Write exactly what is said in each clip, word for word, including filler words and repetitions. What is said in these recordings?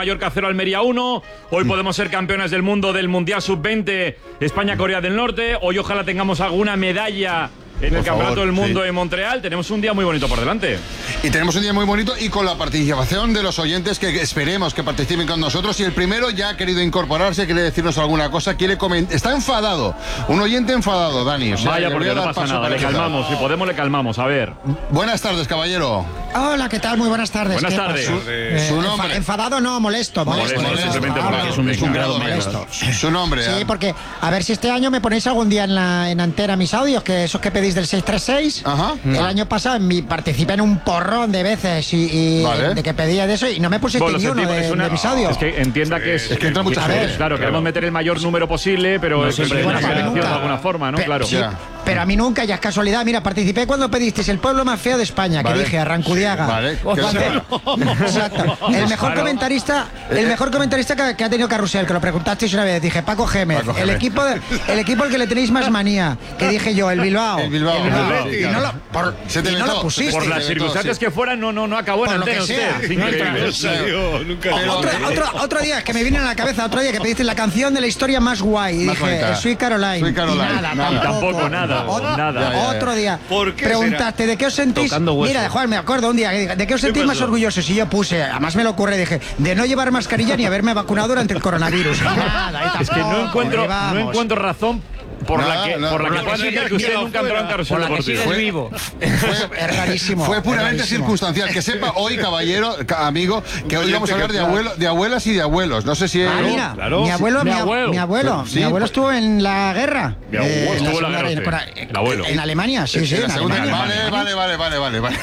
Mallorca cero, Almería uno. Hoy podemos ser campeones del mundo del Mundial sub veinte, España-Corea del Norte. Hoy ojalá tengamos alguna medalla en el por Campeonato favor, del Mundo sí. en Montreal. Tenemos un día muy bonito por delante. Y tenemos un día muy bonito y con la participación de los oyentes que esperemos que participen con nosotros. Y el primero ya ha querido incorporarse, quiere decirnos alguna cosa, quiere comentar. Está enfadado. Un oyente enfadado, Dani. O sea, Vaya, porque no pasa nada. Le calmamos. Si podemos, le calmamos. A ver. Buenas tardes, caballero. Hola, ¿qué tal? Muy buenas tardes. Buenas ¿Qué tardes. pasa? Su, Eh, su enfa- nombre. enfadado no, molesto. Molesto, Molesto, molesto. simplemente Ah, porque es un- es un grado molesto. Su nombre. Sí, ¿eh? porque a ver si este año me ponéis algún día en la en antena mis audios, que esos que pedís del seis tres seis. Ajá. El año pasado en mi, participé en un porrón de veces y, y Vale. de que pedía de eso y no me pusiste Bueno, ni lo uno sentimos, de, es una- de mis audios. Es que entienda que es. Es que entra mucha que- gente. Claro, queremos meter el mayor número posible, pero es siempre bueno, una para mí selección de nunca. alguna forma, ¿no? Pe- Claro. sí, Ya. pero a mí nunca, ya es casualidad. Mira, participé cuando pedisteis el pueblo más feo de España, Vale. que dije, Arrancudiaga. Vale. Cuando- Exacto. El mejor Claro. comentarista, el mejor comentarista que, que ha tenido Carrusel, que lo preguntasteis una vez, dije, Paco Gémez. Paco El Gémez. equipo, de- el equipo al que le tenéis más manía, que dije yo, el Bilbao. El Bilbao. El Bilbao. Sí, Y no claro. lo, por- Se te y no vetó, lo pusiste. Por Sí, las sí, circunstancias sí. que fueran, no, no, no acabó en Por lo antena que usted. sea. Es increíble. No salió, nunca. Pero- Otro, otro, otro día que me vino a la cabeza, otro día que pedisteis la canción de la historia más guay. Y Más dije, bonita. Sweet Caroline. Sweet Caroline. Y nada, Nada. Tampoco, nada, Ot- nada. Ya, ya, ya. Otro día. ¿Por qué Preguntaste, ¿de qué os sentís? Tocando hueso. Mira, Juan, me acuerdo un día, ¿de qué os sentís más pasó? orgullosos? Y yo puse, además me lo ocurre, dije, de no llevar mascarilla ni haberme vacunado durante el coronavirus. Nada, Es que no tampoco, encuentro, que no vamos. encuentro razón por Nada, la que, nada. por la Por que la puedan que decir que sigue usted aquí nunca entró en afuera. Carrusel Por la que Deportivo. sigues Fue- vivo. Fue, Es rarísimo. Fue es puramente rarísimo. circunstancial. Que sepa hoy, caballero, ca- amigo, que hoy Oyente vamos a hablar de, ejemplar. abuelo, de abuelas y de abuelos. No sé si... Ah, mira, claro. mi abuelo, Mi mi, ab- abuelo. mi abuelo, Sí, mi abuelo pues- estuvo en la guerra. Mi abuelo Eh, estuvo en la Segunda guerra, Guerra- usted. en- El abuelo. En Alemania, sí, sí, En en la segunda- Alemania. Vale, vale, vale, vale, vale, vale.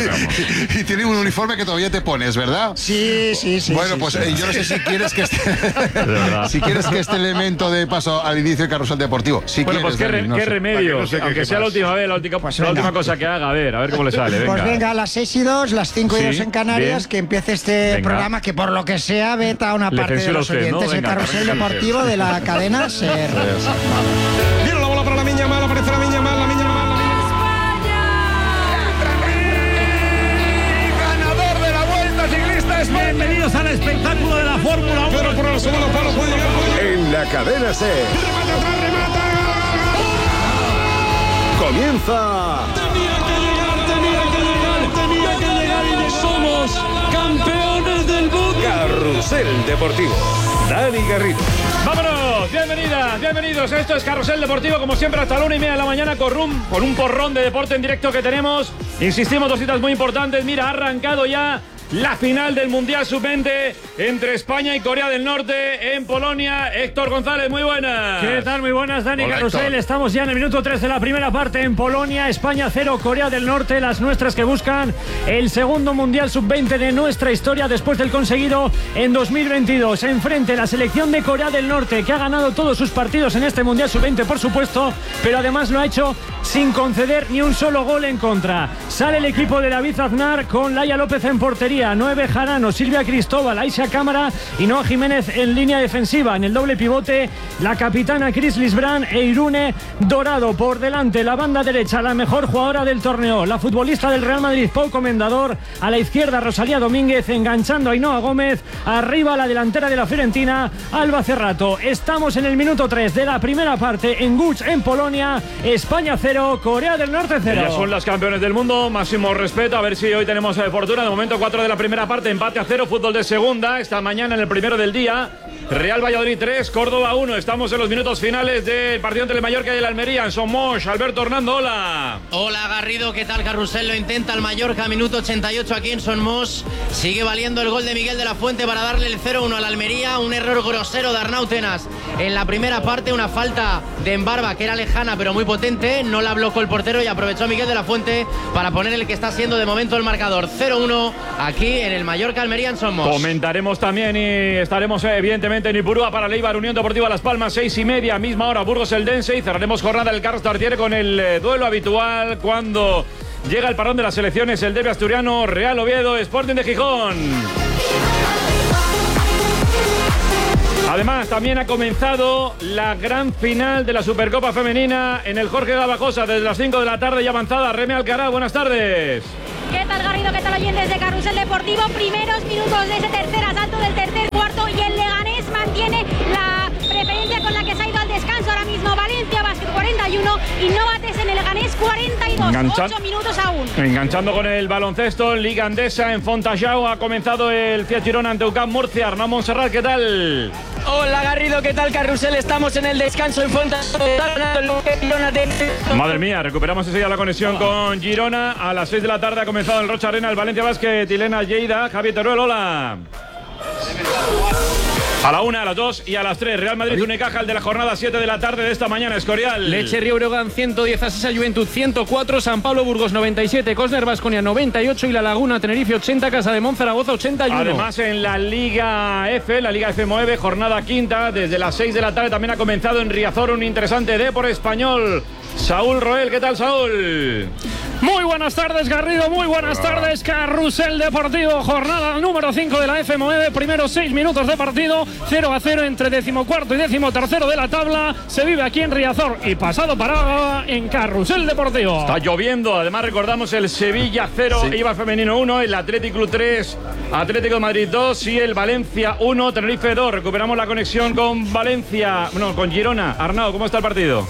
Y, y tiene un uniforme que todavía te pones, ¿verdad? Sí, sí, sí. Bueno, sí, pues sí. eh, yo no sé si quieres que este, verdad. si quieres que este elemento de paso al inicio del carrusel deportivo. Si Bueno, quieres, pues qué, Dani, re- no qué sé. remedio, Para que no sé qué- aunque qué sea la más. última vez, la última, Pues la venga. última cosa que haga, a ver, a ver cómo le sale. Venga. Pues venga, a las seis y dos, las cinco y Sí, dos en Canarias, bien. que empiece este Venga. programa que por lo que sea veta a una Le parte de censura los usted, ¿no? oyentes del Venga, carrusel venga, deportivo de la cadena SER. Viene la bola para la Miña Mal, aparece la Miña Mal, la Miña Mal, la Miña Ganador de la Vuelta Ciclista España. Bienvenidos al espectáculo de la Fórmula uno. Pero por el segundo palo puede llegar, puede llegar. En la cadena C Remata atrás, remata. comienza Tenía que llegar, tenía que llegar, tenía que llegar y llegó. Somos campeones del mundo. Carrusel Deportivo. Dani Garrido. ¡Vámonos! Bienvenidas, bienvenidos. Esto es Carrusel Deportivo, como siempre, hasta la una y media de la mañana con, rum, con un porrón de deporte en directo que tenemos. Insistimos, dos citas muy importantes. Mira, ha arrancado ya la final del Mundial sub veinte entre España y Corea del Norte en Polonia. Héctor González, muy buenas. ¿Qué tal? Muy buenas, Dani Hola, Carrusel. Héctor. Estamos ya en el minuto tres de la primera parte en Polonia. España cero, Corea del Norte. Las nuestras que buscan el segundo Mundial sub veinte de nuestra historia después del conseguido en dos mil veintidós. Enfrente la selección de Corea del Norte, que ha ganado todos sus partidos en este Mundial sub veinte, por supuesto, pero además lo ha hecho sin conceder ni un solo gol en contra. Sale el equipo de David Aznar con Laia López en portería, nueve Jarano, Silvia Cristóbal, Aisha Cámara y Noa Jiménez en línea defensiva. En el doble pivote, la capitana Chris Lisbrand e Irune Dorado. Por delante, la banda derecha, la mejor jugadora del torneo, la futbolista del Real Madrid, Pau Comendador. A la izquierda, Rosalía Domínguez enganchando a Ainhoa Gómez. Arriba, la delantera de la Fiorentina, Alba Cerrato. Estamos en el minuto tres de la primera parte en Guch, en Polonia. España cero, Corea del Norte cero. Ellas son las campeones del mundo, máximo respeto, a ver si hoy tenemos eh, fortuna. De momento cuatro de la primera parte, empate a cero, fútbol de segunda, esta mañana en el primero del día. Real Valladolid tres, Córdoba uno. Estamos en los minutos finales del partido entre el Mallorca y el Almería. En Somos, Alberto Hernando, hola. Hola Garrido, ¿qué tal? Carrusel lo intenta el Mallorca, minuto ochenta y ocho aquí en Son Mos. Sigue valiendo el gol de Miguel de la Fuente para darle el cero uno al Almería. Un error grosero de Arnau Tenas en la primera parte, una falta de Embarba que era lejana pero muy potente. No la bloqueó el portero y aprovechó Miguel de la Fuente para poner el que está siendo de momento el marcador. cero uno aquí en el Mallorca Almería en Son Mos. Comentaremos también y estaremos eh, evidentemente en Ipurúa para Leibar, Unión Deportiva Las Palmas, seis y media, misma hora, Burgos Eldense, y cerraremos jornada del Carlos Tartiere con el eh, duelo habitual cuando llega el parón de las selecciones, el derbi asturiano, Real Oviedo, Sporting de Gijón. Además, también ha comenzado la gran final de la Supercopa Femenina en el Jorge Gabajosa desde las cinco de la tarde y avanzada. Reme Alcaraz, buenas tardes. ¿Qué tal, Garrido? ¿Qué tal, oyentes de Carrusel Deportivo? Primeros minutos de ese tercer asalto del tercer y Novates en el Leganés cuarenta y dos. Enganchan... ocho minutos aún. Enganchando con el baloncesto, Liga Andesa en Fontajau. Ha comenzado el Fiat Girona ante U C A M Murcia. Arnau Montserrat, ¿qué tal? Hola Garrido, ¿qué tal Carrusel? Estamos en el descanso en Fontajau. Madre mía, recuperamos enseguida la conexión con Girona. A las seis de la tarde ha comenzado el Rocha Arena, el Valencia Basket, Ilena Lleida, Javier Teruel, hola. A la una, a las dos y a las tres. Real Madrid Unicaja, el de la jornada siete de la tarde de esta mañana. Escorial. Leche Río Breogán ciento diez a Sesa Juventud ciento cuatro, San Pablo Burgos noventa y siete, Cosner Baskonia noventa y ocho y La Laguna Tenerife ochenta, Casa de Monzaragoza ochenta y uno. Además en la Liga F, la Liga F nueve, jornada quinta, desde las seis de la tarde también ha comenzado en Riazor un interesante Depor Español. Saúl Roel, ¿qué tal Saúl? Muy buenas tardes Garrido, muy buenas Hola. tardes Carrusel Deportivo, jornada número cinco de la F nueve, primeros seis minutos de partido, cero a cero entre decimocuarto y decimotercero de la tabla, se vive aquí en Riazor y pasado para en Carrusel Deportivo. Está lloviendo, además recordamos el Sevilla cero, sí. Eibar Femenino uno, el Athletic Club tres, Atlético de Madrid dos y el Valencia uno, Tenerife dos. Recuperamos la conexión con Valencia, bueno, con Girona. Arnau, ¿cómo está el partido?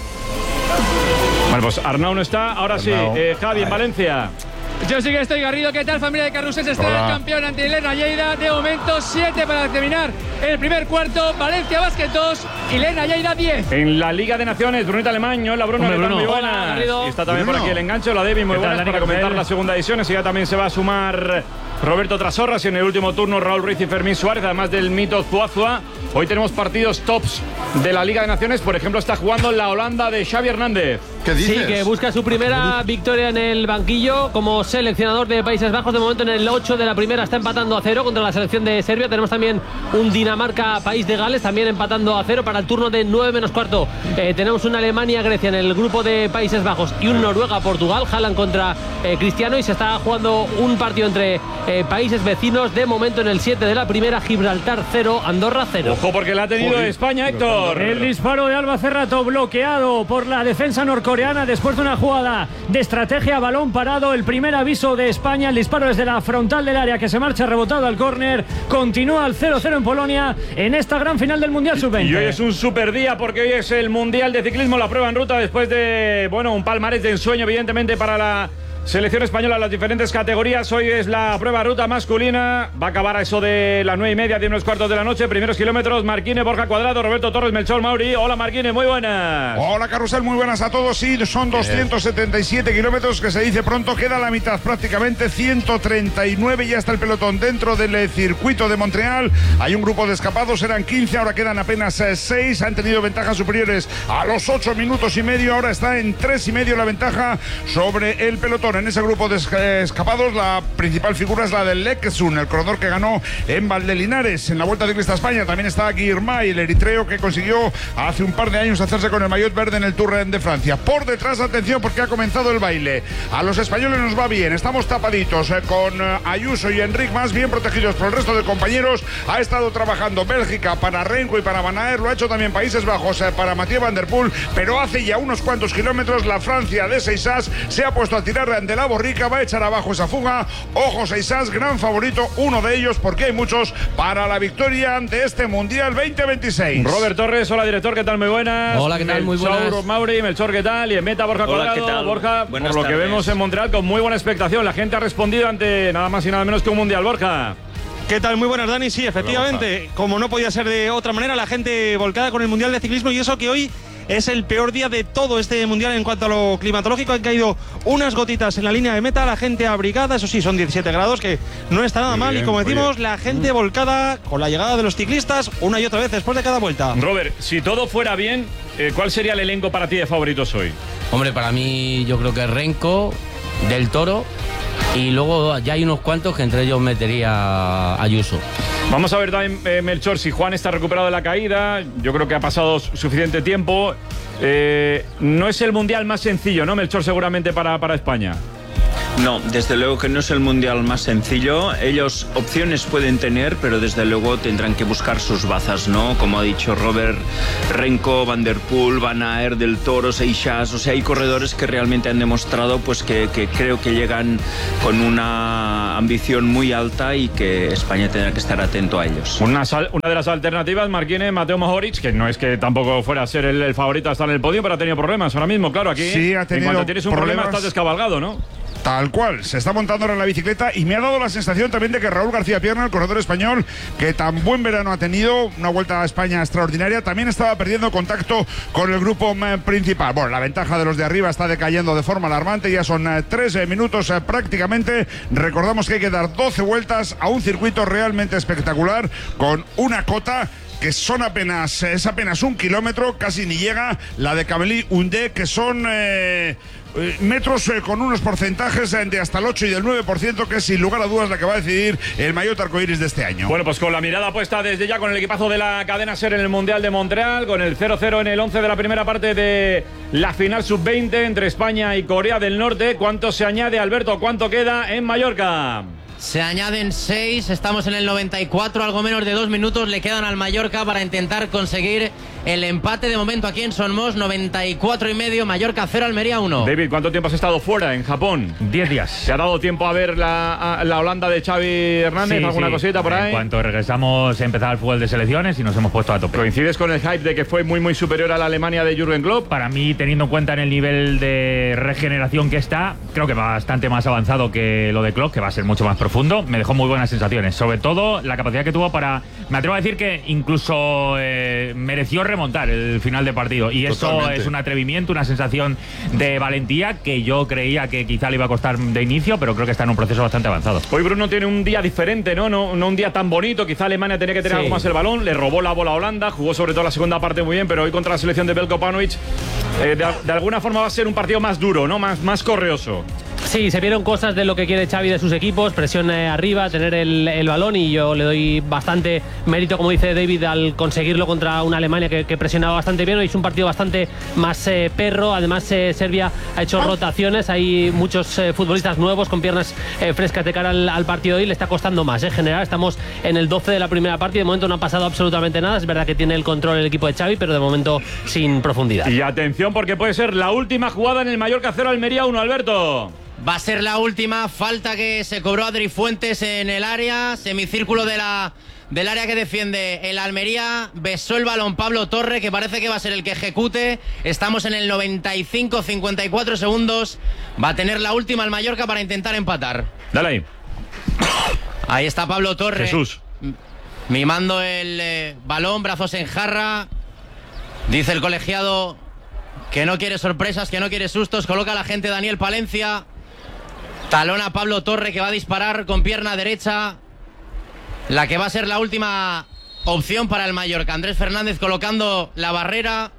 Bueno, pues Arnau no está, ahora sí, eh, Javi en Valencia. Yo sí que estoy, Garrido. ¿Qué tal, familia de Carrusel? Se estrena el campeón ante Ilena Lleida. De momento, siete para terminar el primer cuarto. Valencia Basket dos, Ilena Lleida diez. En la Liga de Naciones, Brunita Alemaño, la Bruno, Bruno. Muy buena. Y está también Bruno. Por aquí el enganche, la Debbie, muy buena para comentar la segunda edición. Y ya también se va a sumar Roberto Trasorras y en el último turno Raúl Ruiz y Fermín Suárez, además del mito Zuazua. Hoy tenemos partidos tops de la Liga de Naciones. Por ejemplo, está jugando la Holanda de Xavi Hernández. ¿Qué dices? Sí, que busca su primera victoria en el banquillo como seleccionador de Países Bajos. De momento en el ocho de la primera está empatando a cero contra la selección de Serbia. Tenemos también un Dinamarca-País de Gales también empatando a cero para el turno de nueve menos cuarto. Eh, tenemos una Alemania-Grecia en el grupo de Países Bajos y un Noruega-Portugal. Haaland contra eh, Cristiano y se está jugando un partido entre eh, países vecinos. De momento en el siete de la primera, Gibraltar cero, Andorra cero. Ojo porque la ha tenido Joder. España, Héctor. El disparo de Alba Cerrato bloqueado por la defensa norcoreana después de una jugada de estrategia, balón parado. El primer aviso de España, el disparo desde la frontal del área que se marcha rebotado al córner. Continúa el cero cero en Polonia en esta gran final del Mundial sub veinte. Y hoy es un super día porque hoy es el Mundial de Ciclismo, la prueba en ruta después de, bueno, un palmarés de ensueño evidentemente para la selección española en las diferentes categorías. Hoy es la prueba ruta masculina. Va a acabar a eso de las nueve y media, diez menos cuartos de la noche. Primeros kilómetros, Marquine, Borja Cuadrado, Roberto Torres, Melchor Mauri. Hola Marquine, muy buenas. Hola Carrusel, muy buenas a todos. Sí, son doscientos setenta y siete kilómetros, que se dice pronto. Queda la mitad prácticamente, ciento treinta y nueve. Ya está el pelotón dentro del circuito de Montreal. Hay un grupo de escapados, eran quince, ahora quedan apenas seis. Han tenido ventajas superiores a los ocho minutos y medio. Ahora está en tres y medio la ventaja sobre el pelotón. En ese grupo de escapados la principal figura es la del Leksun, el corredor que ganó en Valdelinares en la Vuelta Ciclista a España. También está aquí Irmay, el eritreo que consiguió hace un par de años hacerse con el maillot verde en el Tour de Francia. Por detrás, atención, porque ha comenzado el baile. A los españoles nos va bien, estamos tapaditos eh, con eh, Ayuso y Enric más bien protegidos por el resto de compañeros. Ha estado trabajando Bélgica para Renko y para Van Aert, lo ha hecho también Países Bajos eh, para Mathieu Van Der Poel, pero hace ya unos cuantos kilómetros la Francia de Seissas se ha puesto a tirar de la borrica, va a echar abajo esa fuga. Ojo Seissas, gran favorito, uno de ellos, porque hay muchos, para la victoria de este Mundial veinte veintiséis. Robert Torres, hola director, ¿qué tal? Muy buenas. Hola, ¿qué tal? Muy buenas. Melchor Mauri, Melchor, ¿qué tal? Y en meta Borja Cuadrado. Hola, ¿qué tal? Borja, buenas por lo tardes. que vemos en Montreal, con muy buena expectación. La gente ha respondido ante nada más y nada menos que un Mundial, Borja. ¿Qué tal? Muy buenas, Dani. Sí, efectivamente, como no podía ser de otra manera, la gente volcada con el Mundial de Ciclismo, y eso que hoy es el peor día de todo este Mundial en cuanto a lo climatológico. Han caído unas gotitas en la línea de meta, la gente abrigada, eso sí, son diecisiete grados, que no está nada muy mal. Bien, y como decimos, bien, la gente volcada con la llegada de los ciclistas una y otra vez después de cada vuelta. Robert, si todo fuera bien, eh, ¿cuál sería el elenco para ti de favoritos hoy? Hombre, para mí yo creo que Renko, Del Toro, y luego ya hay unos cuantos que entre ellos metería a Ayuso. Vamos a ver también, eh, Melchor, si Juan está recuperado de la caída. Yo creo que ha pasado suficiente tiempo. Eh, no es el Mundial más sencillo, ¿no, Melchor? Seguramente para, para España. No, desde luego que no es el mundial más sencillo. Ellos opciones pueden tener, pero desde luego tendrán que buscar sus bazas, ¿no? Como ha dicho Robert, Renko, Van der Poel, Van Aert, Del Toro, Seixas. O sea, hay corredores que realmente han demostrado pues que, que creo que llegan con una ambición muy alta y que España tendrá que estar atento a ellos. Una, sal, una de las alternativas, Marquine, Mateo Mohoric, que no es que tampoco fuera a ser el, el favorito a estar en el podio, pero ha tenido problemas ahora mismo, claro, aquí. Sí, ha tenido en cuanto tienes un problemas. problema estás descabalgado, ¿no? Tal cual, se está montando ahora en la bicicleta y me ha dado la sensación también de que Raúl García Pierna, el corredor español, que tan buen verano ha tenido, una vuelta a España extraordinaria, también estaba perdiendo contacto con el grupo principal. Bueno, la ventaja de los de arriba está decayendo de forma alarmante, ya son eh, tres eh, minutos eh, prácticamente. Recordamos que hay que dar doce vueltas a un circuito realmente espectacular con una cota que son apenas, es apenas un kilómetro, casi ni llega, la de Cabelí-Undé, que son eh, eh, metros eh, con unos porcentajes de hasta el ocho y del nueve por ciento, que es sin lugar a dudas la que va a decidir el maillot arcoíris de este año. Bueno, pues con la mirada puesta desde ya con el equipazo de la cadena SER en el Mundial de Montreal, con el cero cero en el once de la primera parte de la final sub veinte entre España y Corea del Norte. ¿Cuánto se añade, Alberto? ¿Cuánto queda en Mallorca? Se añaden seis, estamos en el noventa y cuatro, algo menos de dos minutos le quedan al Mallorca para intentar conseguir el empate de momento aquí en Son Mos, noventa y cuatro y medio, Mallorca cero, Almería uno. David, ¿cuánto tiempo has estado fuera en Japón? Diez días. ¿Te ha dado tiempo a ver la, a, la Holanda de Xavi Hernández? Sí, ¿Alguna sí. cosita por ahí? En cuanto regresamos a empezar el fútbol de selecciones y nos hemos puesto a tope. ¿Coincides con el hype de que fue muy muy superior a la Alemania de Jürgen Klopp? Para mí, teniendo en cuenta en el nivel de regeneración que está, creo que bastante más avanzado que lo de Klopp, que va a ser mucho más profundo. Me dejó muy buenas sensaciones, sobre todo la capacidad que tuvo para, me atrevo a decir que incluso eh, mereció remontar el final de partido, y eso Totalmente. es un atrevimiento, una sensación de valentía que yo creía que quizá le iba a costar de inicio, pero creo que está en un proceso bastante avanzado. Hoy Bruno tiene un día diferente, ¿no? No, no un día tan bonito, quizá Alemania tenía que tener Sí. algo más el balón, le robó la bola a Holanda, jugó sobre todo la segunda parte muy bien, pero hoy contra la selección de Belko Paunovic eh, de, de alguna forma va a ser un partido más duro, ¿no? Más, más correoso. Sí, se vieron cosas de lo que quiere Xavi de sus equipos, presión eh, arriba, tener el, el balón, y yo le doy bastante mérito, como dice David, al conseguirlo contra una Alemania que, que presionaba bastante bien. Hoy es un partido bastante más eh, perro, además eh, Serbia ha hecho rotaciones, hay muchos eh, futbolistas nuevos con piernas eh, frescas de cara al, al partido de hoy, le está costando más, en eh, general estamos en el doce de la primera parte y de momento no ha pasado absolutamente nada. Es verdad que tiene el control el equipo de Xavi, pero de momento sin profundidad. Y atención, porque puede ser la última jugada en el Mallorca cero, Almería uno, Alberto. Va a ser la última falta que se cobró Adri Fuentes en el área, semicírculo de la, del área que defiende el Almería. Besó el balón Pablo Torre, que parece que va a ser el que ejecute. Estamos en el noventa y cinco, cincuenta y cuatro segundos. Va a tener la última el Mallorca para intentar empatar. Dale ahí. Ahí está Pablo Torre. Jesús. Mimando el eh, balón, brazos en jarra. Dice el colegiado que no quiere sorpresas, que no quiere sustos. Coloca a la gente Daniel Palencia. Talón a Pablo Torre, que va a disparar con pierna derecha. La que va a ser la última opción para el Mallorca. Andrés Fernández colocando la barrera.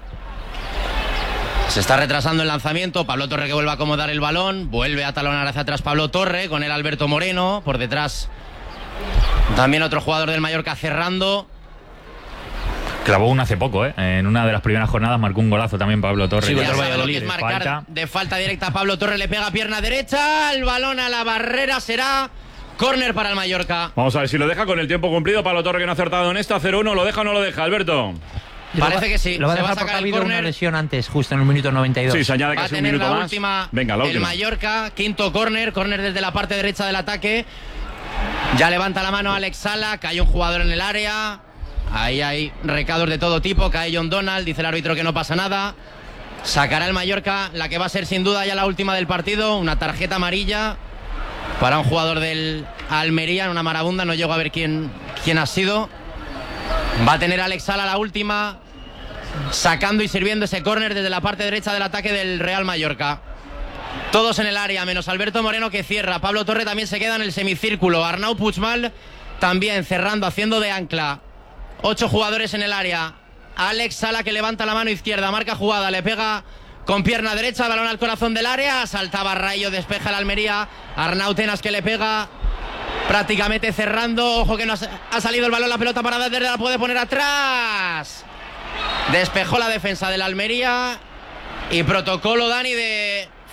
Se está retrasando el lanzamiento. Pablo Torre que vuelve a acomodar el balón. Vuelve a talonar hacia atrás Pablo Torre. Con el Alberto Moreno. Por detrás también otro jugador del Mallorca cerrando. Clavó uno hace poco, ¿eh? En una de las primeras jornadas marcó un golazo también Pablo Torre. Sí, ya sabe lo que es marcar falta. De falta directa. Pablo Torre le pega pierna derecha. El balón a la barrera, será córner para el Mallorca. Vamos a ver si lo deja con el tiempo cumplido. Pablo Torre, que no ha acertado en esta, cero uno. ¿Lo deja o no lo deja, Alberto? Parece que sí. Lo va a Se va dejar a porque ha sacar el habido una córner. lesión antes, justo en el minuto noventa y dos. Sí, se añade Va a casi un tener minuto la más. última Venga, la el última. Mallorca. Quinto córner. Córner desde la parte derecha del ataque. Ya levanta la mano Alex Sala. Cae un jugador en el área. Ahí hay recados de todo tipo. Cae John Donald. Dice el árbitro que no pasa nada. Sacará el Mallorca la que va a ser sin duda ya la última del partido. Una tarjeta amarilla para un jugador del Almería en una marabunda. No llego a ver quién, quién ha sido. Va a tener Alex Sala la última, sacando y sirviendo ese córner desde la parte derecha del ataque del Real Mallorca. Todos en el área, menos Alberto Moreno, que cierra. Pablo Torre también se queda en el semicírculo. Arnau Puigmal también cerrando, haciendo de ancla. Ocho jugadores en el área. Alex Sala, que levanta la mano izquierda, marca jugada, le pega con pierna derecha, balón al corazón del área. Saltaba Rayo, despeja el Almería. Arnau Tenas, que le pega prácticamente cerrando. Ojo que no ha salido el balón, la pelota para desde la puede poner atrás. Despejó la defensa del Almería. Y protocolo, Dani, de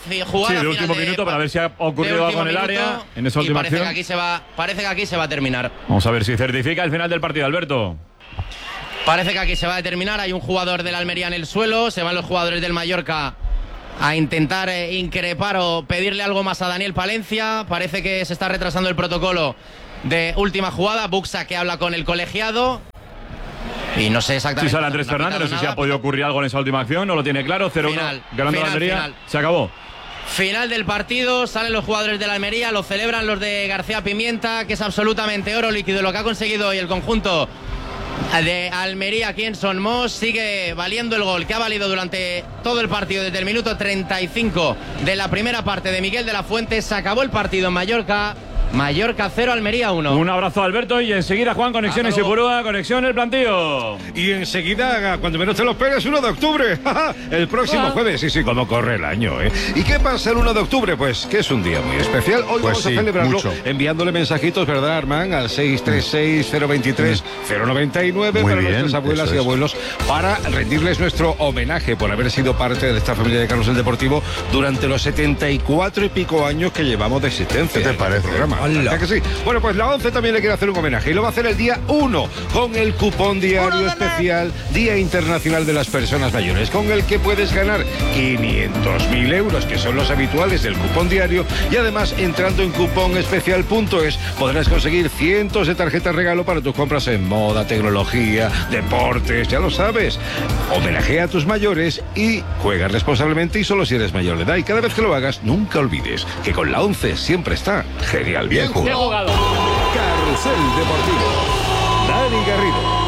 jugada. Sí, de último final minuto para ver si ha ocurrido algo en el área en esa y última parece acción. que aquí se va, parece que aquí se va a terminar. Vamos a ver si certifica el final del partido, Alberto. Parece que aquí se va a determinar. Hay un jugador del Almería en el suelo. Se van los jugadores del Mallorca a intentar eh, increpar o pedirle algo más a Daniel Palencia. Parece que se está retrasando el protocolo de última jugada. Buxa que habla con el colegiado. Y no sé exactamente. Si sale Andrés no, no Fernández, no sé nada, si ha podido ocurrir algo en esa última acción. No lo tiene claro. cero uno ganando la Almería. Final. Se acabó. Final del partido, salen los jugadores de la Almería, lo celebran los de García Pimienta, que es absolutamente oro líquido lo que ha conseguido hoy el conjunto de Almería aquí en Son Mos. Sigue valiendo el gol que ha valido durante todo el partido desde el minuto treinta y cinco de la primera parte de Miguel de la Fuente. Se acabó el partido en Mallorca. Mallorca cero, Almería uno. Un abrazo, Alberto, y enseguida Juan, conexiones y Purúa, conexión el plantío. Y enseguida, cuando menos te lo esperes, uno de octubre. El próximo Ah. jueves. Sí, sí, como corre el año, ¿eh? ¿Y qué pasa el uno de octubre? Pues que es un día muy especial. Hoy Pues vamos sí, a celebrarlo mucho. enviándole mensajitos, ¿verdad, Armán? Al seis tres seis, cero dos tres, cero nueve nueve Muy para bien, nuestras abuelas eso y es. abuelos, para rendirles nuestro homenaje por haber sido parte de esta familia de Carrusel Deportivo durante los setenta y cuatro y pico años que llevamos de existencia. ¿Qué te parece? Programa. ¿Verdad que sí? Bueno, pues la ONCE también le quiere hacer un homenaje y lo va a hacer el día uno con el cupón diario especial Día Internacional de las Personas Mayores, con el que puedes ganar quinientos mil euros, que son los habituales del cupón diario, y además entrando en cuponespecial punto es podrás conseguir cientos de tarjetas regalo para tus compras en moda, tecnología, deportes, ya lo sabes. Homenajea a tus mayores y juega responsablemente y solo si eres mayor de edad. Y cada vez que lo hagas, nunca olvides que con la ONCE siempre está genial bien jugado. Bien jugado. Carrusel Deportivo. Dani Garrido.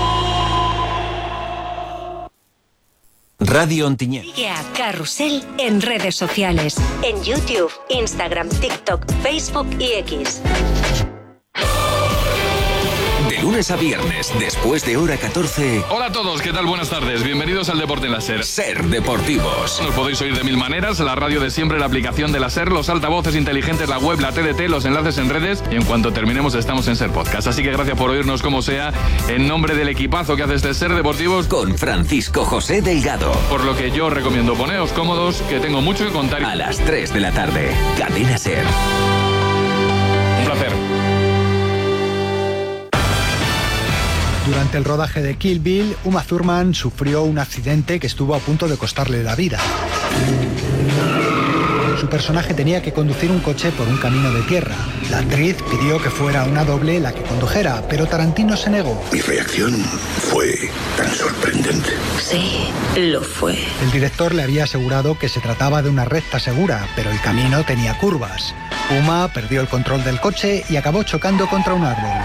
Radio Ontinyent. Sigue a Carrusel en redes sociales. En YouTube, Instagram, TikTok, Facebook y X. De lunes a viernes, después de hora catorce. Hola a todos, ¿qué tal? Buenas tardes. Bienvenidos al Deporte en la SER. Ser Deportivos. Nos podéis oír de mil maneras, la radio de siempre, la aplicación de la SER, los altavoces inteligentes, la web, la T D T, los enlaces en redes, y en cuanto terminemos estamos en SER Podcast. Así que gracias por oírnos como sea, en nombre del equipazo que hace este SER Deportivos, con Francisco José Delgado. Por lo que yo recomiendo poneos cómodos, que tengo mucho que contar. A las tres de la tarde, Cadena SER. Un placer. Durante el rodaje de Kill Bill, Uma Thurman sufrió un accidente que estuvo a punto de costarle la vida. Su personaje tenía que conducir un coche por un camino de tierra. La actriz pidió que fuera una doble la que condujera, pero Tarantino se negó. Mi reacción fue tan sorprendente. Sí, lo fue. El director le había asegurado que se trataba de una recta segura, pero el camino tenía curvas. Uma perdió el control del coche y acabó chocando contra un árbol.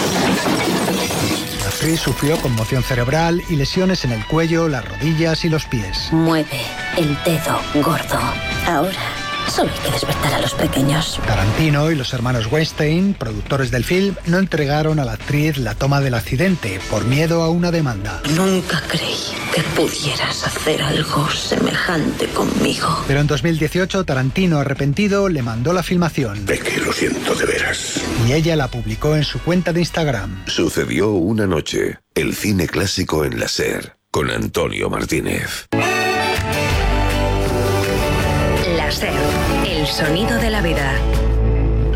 La actriz sufrió conmoción cerebral y lesiones en el cuello, las rodillas y los pies. Mueve el dedo gordo. Ahora solo hay que despertar a los pequeños. Tarantino y los hermanos Weinstein, productores del film, no entregaron a la actriz la toma del accidente por miedo a una demanda. Nunca creí que pudieras hacer algo semejante conmigo. Pero en dos mil dieciocho, Tarantino, arrepentido, le mandó la filmación. De que lo siento de veras. Y ella la publicó en su cuenta de Instagram. Sucedió una noche. El cine clásico en la SER, con Antonio Martínez. La SER, el sonido de la vida.